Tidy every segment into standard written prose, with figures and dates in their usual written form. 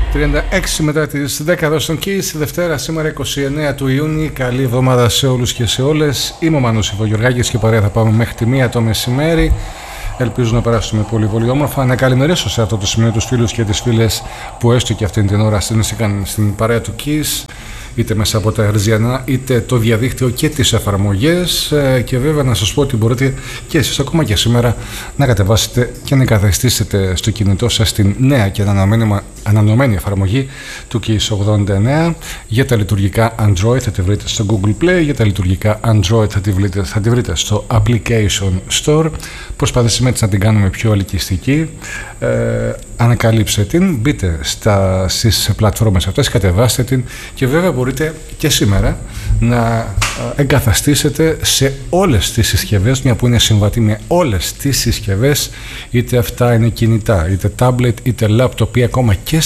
36 μετά τις 10 εδώ στον Kiss, Δευτέρα σήμερα 29 του Ιούνιου. Καλή εβδομάδα σε όλους και σε όλες. Είμαι ο Μανούς Ιβογιοργάκης και παρέα θα πάμε μέχρι τη 1 το μεσημέρι. Ελπίζω να περάσουμε πολύ πολύ όμορφα. Να καλημερίσω σε αυτό το σημείο τους φίλους και τις φίλες που έστω και αυτήν την ώρα στην παρέα του Kiss, είτε μέσα από τα Ερζιανά είτε το διαδίκτυο και τις εφαρμογές, και βέβαια να σας πω ότι μπορείτε και εσείς ακόμα και σήμερα να κατεβάσετε και να εγκαταστήσετε στο κινητό σας την νέα και ανανεωμένη εφαρμογή του Kiss 89. Για τα λειτουργικά Android θα τη βρείτε στο Google Play, για τα λειτουργικά Android θα τη βρείτε στο Application Store. Προσπαθήσαμε έτσι να την κάνουμε πιο ελκυστική. Ανακαλύψτε την, μπείτε στις πλατφόρμες αυτές, κατεβάστε την και βέβαια μπορείτε και σήμερα να εγκαταστήσετε σε όλες τις συσκευές, μια που είναι συμβατή με όλες τις συσκευές, είτε αυτά είναι κινητά, είτε tablet, είτε laptop ή ακόμα και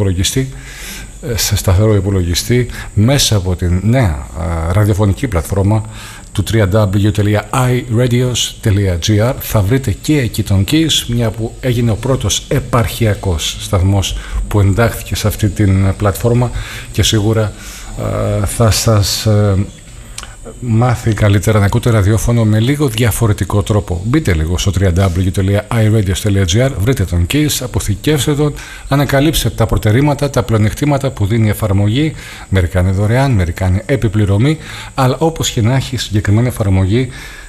σταθερό υπολογιστή, μέσα από την νέα ραδιοφωνική πλατφόρμα του www.iradios.gr. θα βρείτε και εκεί τον Kiss, μια που έγινε ο πρώτος επαρχιακός σταθμός που εντάχθηκε σε αυτή την πλατφόρμα και σίγουρα θα σας μάθει καλύτερα να ακούτε ραδιόφωνο με λίγο διαφορετικό τρόπο. Μπείτε λίγο στο www.iradios.gr, βρείτε τον Kiss, αποθηκεύστε τον, ανακαλύψτε τα προτερήματα, τα πλεονεκτήματα που δίνει η εφαρμογή. Μερικά είναι δωρεάν, μερικά είναι επιπληρωμή, αλλά όπως και να έχει συγκεκριμένη εφαρμογή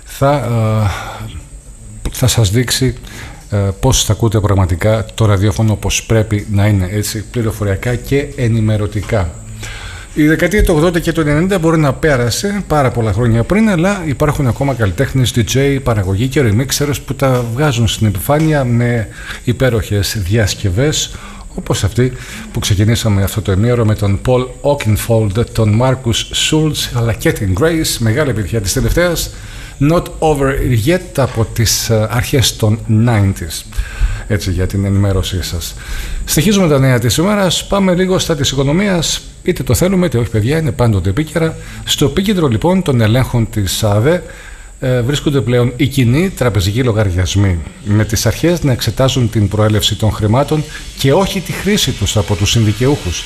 θα σας δείξει πώς θα ακούτε πραγματικά το ραδιόφωνο, όπως πρέπει να είναι, έτσι, πληροφοριακά και ενημερωτικά. Η δεκαετία του 80 και του 90 μπορεί να πέρασε πάρα πολλά χρόνια πριν, αλλά υπάρχουν ακόμα καλλιτέχνες, DJ, παραγωγοί και remixers που τα βγάζουν στην επιφάνεια με υπέροχες διασκευές, όπως αυτή που ξεκινήσαμε αυτό το ημίωρο με τον Paul Oakenfold, τον Marcus Schulz αλλά και την Grace, μεγάλη επιτυχία της τελευταίας, Not Over Yet, από τις αρχές των 90s. Έτσι, για την ενημέρωσή σας. Στοιχίζουμε τα νέα της ημέρας. Πάμε λίγο στα της οικονομίας. Είτε το θέλουμε είτε όχι, παιδιά, είναι πάντοτε επίκαιρα. Στο επίκεντρο λοιπόν των ελέγχων της ΑΔΕ βρίσκονται πλέον οι κοινοί τραπεζικοί λογαριασμοί, με τις αρχές να εξετάζουν την προέλευση των χρημάτων και όχι τη χρήση τους από τους συνδικαιούχους.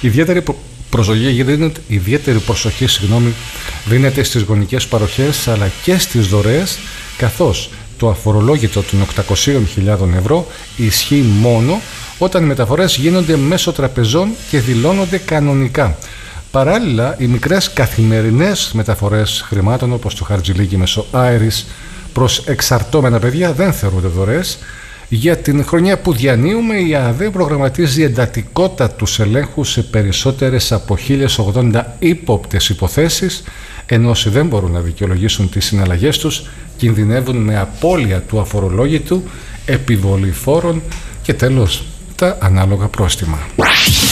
Ιδιαίτερη προσοχή δίνεται στις γονικές παροχές αλλά και στις δωρεές, καθώς το αφορολόγητο των 800.000 ευρώ ισχύει μόνο όταν οι μεταφορές γίνονται μέσω τραπεζών και δηλώνονται κανονικά. Παράλληλα, οι μικρές καθημερινές μεταφορές χρημάτων, όπως το χαρτζηλίκι μέσω Iris προς εξαρτώμενα παιδιά, δεν θεωρούνται δωρεές. Για την χρονιά που διανύουμε, η ΑΔΕ προγραμματίζει εντατικότατους ελέγχους σε περισσότερες από 1.080 ύποπτες υποθέσεις, ενώ όσοι δεν μπορούν να δικαιολογήσουν τις συναλλαγές τους κινδυνεύουν με απώλεια του αφορολόγητου, επιβολή φόρων και τέλος τα ανάλογα πρόστιμα.